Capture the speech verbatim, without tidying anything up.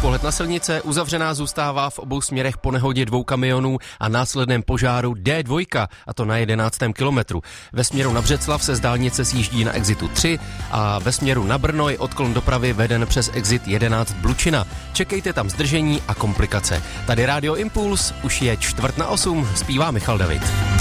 Pohled na silnice, uzavřená zůstává v obou směrech po nehodě dvou kamionů a následném požáru D dva, a to na jedenáctém kilometru. Ve směru na Břeclav se z dálnice sjíždí na exitu tři a ve směru na Brno je odklon dopravy veden přes exit jedenáct Blučina. Čekejte tam zdržení a komplikace. Tady Rádio Impuls, už je čtvrt na osm, zpívá Michal David.